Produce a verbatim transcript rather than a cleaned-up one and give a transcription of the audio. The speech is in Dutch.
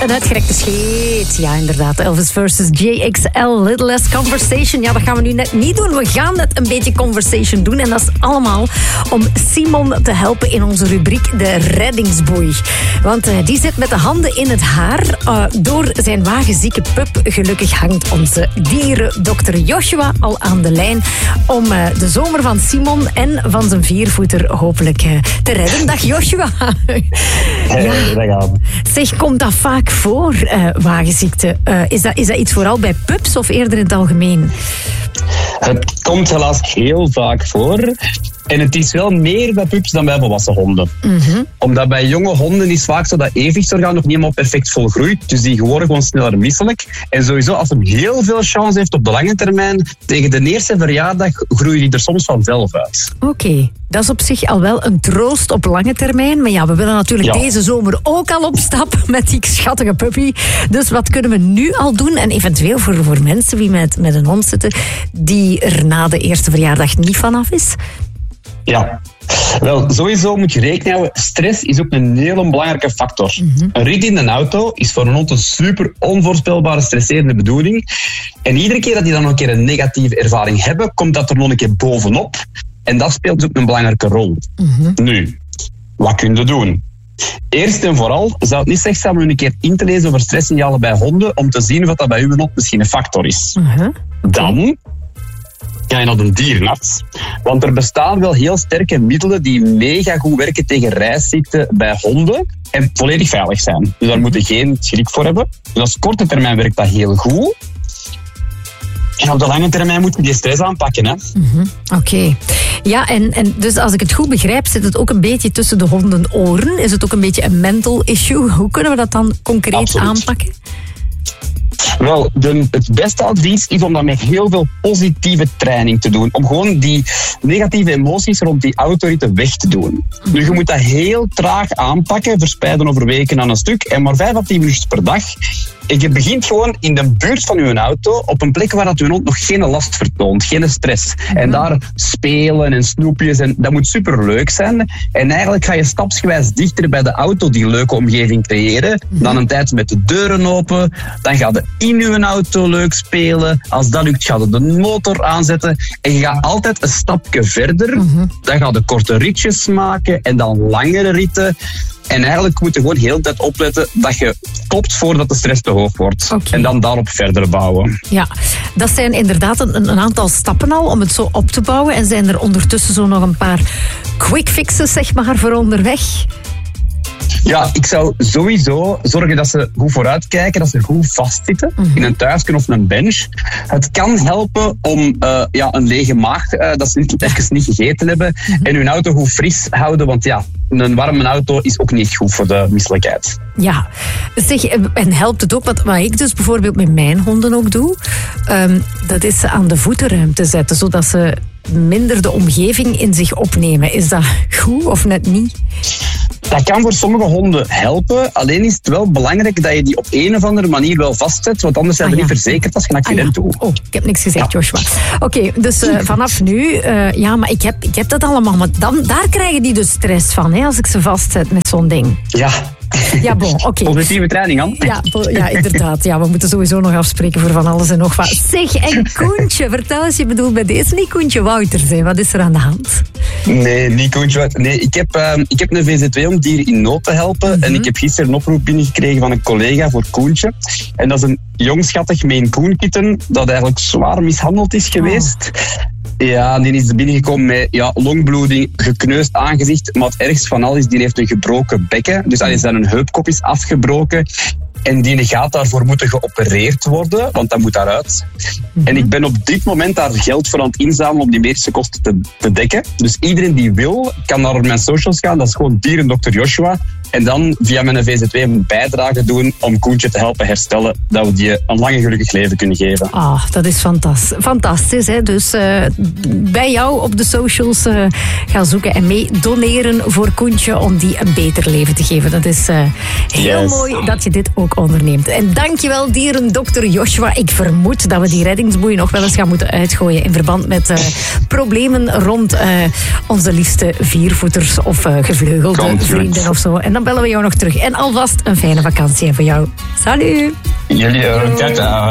een uitgerekte scheet. Ja, inderdaad. Elvis versus J X L, Little Less Conversation. Ja, dat gaan we nu net niet doen. We gaan net een beetje conversation doen. En dat is allemaal om Simon te helpen in onze rubriek De Reddingsboei. Want uh, die zit met de handen in het haar. Uh, door zijn wagenzieke pup. Gelukkig hangt onze dierendokter Joshua al aan de lijn om uh, de zomer van Simon en van zijn viervoeter hopelijk uh, te redden. Dag Joshua. Hey, ja. Dat gaat. Zeg, komt dat vaak voor, uh, wagenziekte? Uh, is, dat, is dat iets vooral bij pups of eerder in het algemeen? Het komt helaas heel vaak voor. En het is wel meer bij pups dan bij volwassen honden. Mm-hmm. Omdat bij jonge honden is vaak zo dat evenwichtsorgaan nog niet helemaal perfect volgroeit. Dus die worden gewoon sneller misselijk. En sowieso, als hem heel veel chance heeft op de lange termijn, tegen de eerste verjaardag groeien die er soms vanzelf uit. Oké, okay. Dat is op zich al wel een troost op lange termijn. Maar ja, we willen natuurlijk ja. deze zomer ook al op stap met die schattige puppy. Dus wat kunnen we nu al doen? En eventueel voor, voor mensen die met, met een hond zitten, die er na de eerste verjaardag niet vanaf is? Ja, wel, sowieso moet je rekening houden. Stress is ook een hele belangrijke factor. Mm-hmm. Een rit in een auto is voor een hond een super onvoorspelbare, stresserende bedoeling. En iedere keer dat die dan nog een keer een negatieve ervaring hebben, komt dat er nog een keer bovenop. En dat speelt dus ook een belangrijke rol. Mm-hmm. Nu, wat kun je doen? Eerst en vooral zou het niet slecht zijn om een keer in te lezen over stresssignalen bij honden, om te zien of dat bij uw hond misschien een factor is. Mm-hmm. Dan ga je naar een dierenarts. Want er bestaan wel heel sterke middelen die mega goed werken tegen reisziekten bij honden en volledig veilig zijn. Dus daar moet je geen schrik voor hebben. Dus op korte termijn werkt dat heel goed. En op de lange termijn moet je die stress aanpakken. Hè? Mm-hmm. Oké. Okay. Ja, en, en dus als ik het goed begrijp, zit het ook een beetje tussen de hondenoren. Is het ook een beetje een mental issue? Hoe kunnen we dat dan concreet Absoluut. aanpakken? Wel, de, het beste advies is om dat met heel veel positieve training te doen. Om gewoon die negatieve emoties rond die autoritten weg te doen. Nu, je moet dat heel traag aanpakken, verspreiden over weken aan een stuk. En maar vijf à tien minuten per dag. En je begint gewoon in de buurt van je auto, op een plek waar dat je hond nog geen last vertoont, geen stress. Mm-hmm. En daar spelen en snoepjes, en dat moet superleuk zijn. En eigenlijk ga je stapsgewijs dichter bij de auto die leuke omgeving creëren. Mm-hmm. Dan een tijd met de deuren open, dan ga je in je auto leuk spelen. Als dat lukt, ga je de motor aanzetten. En je gaat altijd een stapje verder. Mm-hmm. Dan ga je korte ritjes maken en dan langere ritten. En eigenlijk moet je gewoon heel de tijd opletten dat je stopt voordat de stress te hoog wordt. Okay. En dan daarop verder bouwen. Ja, dat zijn inderdaad een, een aantal stappen al om het zo op te bouwen. En zijn er ondertussen zo nog een paar quick fixes, zeg maar, voor onderweg? Ja, ik zou sowieso zorgen dat ze goed vooruitkijken, dat ze goed vastzitten mm-hmm. in een thuisje of een bench. Het kan helpen om uh, ja, een lege maag, uh, dat ze niet, even niet gegeten hebben, mm-hmm. en hun auto goed fris houden, want ja, een warme auto is ook niet goed voor de misselijkheid. Ja, zeg, en helpt het ook, wat, wat ik dus bijvoorbeeld met mijn honden ook doe, um, dat is ze aan de voetenruimte zetten, zodat ze minder de omgeving in zich opnemen. Is dat goed of net niet? Dat kan voor sommige honden helpen. Alleen is het wel belangrijk dat je die op een of andere manier wel vastzet. Want anders zijn we ah, ja. niet verzekerd als je een accident ah, ja. doet. Oh, ik heb niks gezegd, ja. Joshua. Oké, okay, dus uh, vanaf nu... Uh, ja, maar ik heb, ik heb dat allemaal. Maar dan, daar krijgen die dus stress van, hè, als ik ze vastzet met zo'n ding. Ja. Ja, bon, oké. Okay. Positieve training, Anne. Ja, ja, inderdaad. Ja, we moeten sowieso nog afspreken voor van alles en nog wat. Zeg, en Koentje, vertel eens, je bedoelt bij deze niet Koentje Wouters, hè? Wat is er aan de hand? Nee, niet Koentje Wouters. Nee, ik heb, uh, ik heb een V Z W om dieren in nood te helpen. Mm-hmm. En ik heb gisteren een oproep binnengekregen van een collega voor Koentje. En dat is een jong schattig Maine Coon kitten dat eigenlijk zwaar mishandeld is geweest. Oh. Ja, die is binnengekomen met ja, longbloeding, gekneusd aangezicht. Maar het ergste van al is, die heeft een gebroken bekken. Dus dan zijn een heupkop is afgebroken. En die gaat daarvoor moeten geopereerd worden, want dat moet daaruit. Mm-hmm. En ik ben op dit moment daar geld voor aan het inzamelen om die medische kosten te, te dekken. Dus iedereen die wil, kan naar mijn socials gaan. Dat is gewoon dierendokter Joshua. En dan via mijn V Z W een bijdrage doen om Koentje te helpen herstellen, dat we die een lang en gelukkig leven kunnen geven. Ah, oh, dat is fantastisch. Fantastisch, hè? Dus uh, bij jou op de socials uh, gaan zoeken en mee doneren voor Koentje om die een beter leven te geven. Dat is uh, heel yes. mooi dat je dit ook onderneemt. En dankjewel, dierendokter Joshua. Ik vermoed dat we die reddingsboei nog wel eens gaan moeten uitgooien in verband met uh, problemen rond uh, onze liefste viervoeters of uh, gevleugelde Komt, vrienden of zo. En dan dan bellen we jou nog terug. En alvast een fijne vakantie voor jou. Salut! Jullie ook. Ciao, ciao.